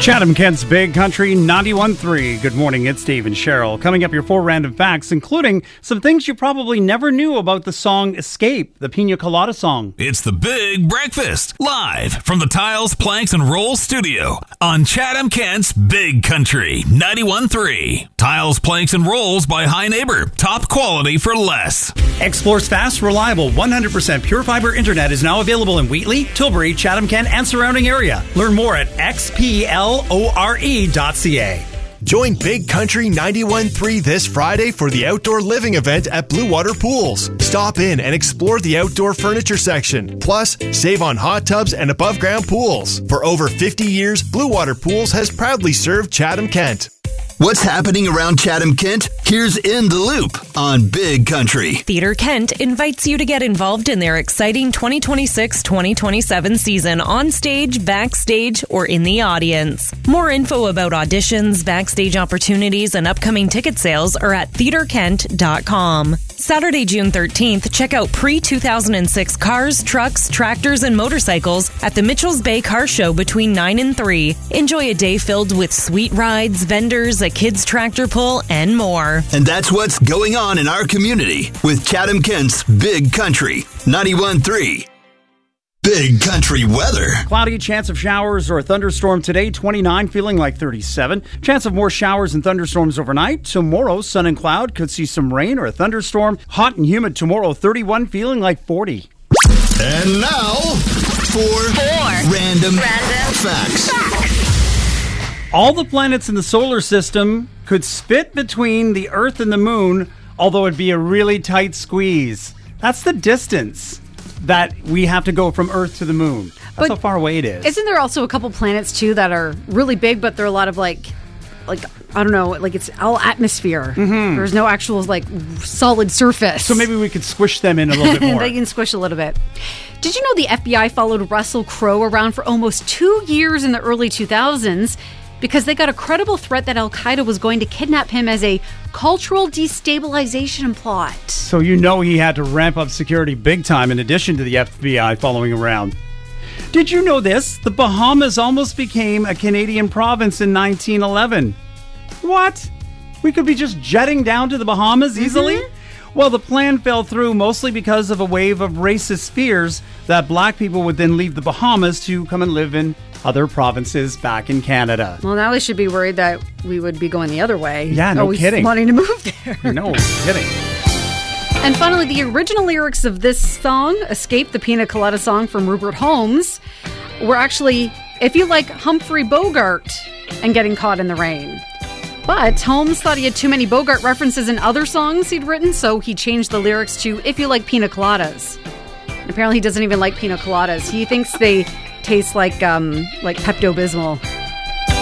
Chatham-Kent's Big Country 91.3. Good morning, it's Steve and Cheryl. Coming up, your 4 random facts, including some things you probably never knew about the song Escape, the Pina Colada song. It's the Big Breakfast, live from the Tiles, Planks, and Rolls studio on Chatham-Kent's Big Country 91.3. Tiles, Planks, and Rolls by High Neighbor. Top quality for less. Xplore's fast, reliable, 100% pure fiber internet is now available in Wheatley, Tilbury, Chatham-Kent, and surrounding area. Learn more at xplore.ca. Join Big Country 91.3 this Friday for the outdoor living event at Blue Water Pools. Stop in and explore the outdoor furniture section. Plus, save on hot tubs and above ground pools. For over 50 years, Blue Water Pools has proudly served Chatham-Kent. What's happening around Chatham-Kent? Here's In the Loop on Big Country. Theatre Kent invites you to get involved in their exciting 2026-2027 season on stage, backstage, or in the audience. More info about auditions, backstage opportunities, and upcoming ticket sales are at theaterkent.com. Saturday, June 13th, check out pre-2006 cars, trucks, tractors, and motorcycles at the Mitchells Bay Car Show between 9 and 3. Enjoy a day filled with sweet rides, vendors, a kids' tractor pull, and more. And that's what's going on in our community with Chatham-Kent's Big Country 91.3. Big Country weather. Cloudy, chance of showers or a thunderstorm today, 29, feeling like 37. Chance of more showers and thunderstorms overnight. Tomorrow, sun and cloud, could see some rain or a thunderstorm. Hot and humid tomorrow, 31, feeling like 40. And now, four random facts. All the planets in the solar system could spit between the Earth and the Moon, although it'd be a really tight squeeze. That's the distance that we have to go from Earth to the Moon. That's how far away it is. Isn't there also a couple planets, too, that are really big, but they're a lot of, like I don't know, like it's all atmosphere. Mm-hmm. There's no actual, like, solid surface. So maybe we could squish them in a little bit more. They can squish a little bit. Did you know the FBI followed Russell Crowe around for almost 2 years in the early 2000s because they got a credible threat that Al-Qaeda was going to kidnap him as a cultural destabilization plot? So you know he had to ramp up security big time in addition to the FBI following around. Did you know this? The Bahamas almost became a Canadian province in 1911. What? We could be just jetting down to the Bahamas easily? Mm-hmm. Well, the plan fell through mostly because of a wave of racist fears that black people would then leave the Bahamas to come and live in other provinces back in Canada. Well, now we should be worried that we would be going the other way. Yeah, no kidding. Wanting to move there. No kidding. And finally, the original lyrics of this song, Escape, the Pina Colada song from Rupert Holmes, were actually, if you like Humphrey Bogart and getting caught in the rain. But Holmes thought he had too many Bogart references in other songs he'd written, so he changed the lyrics to If You Like Pina Coladas. And apparently he doesn't even like pina coladas. He thinks they taste like Pepto-Bismol.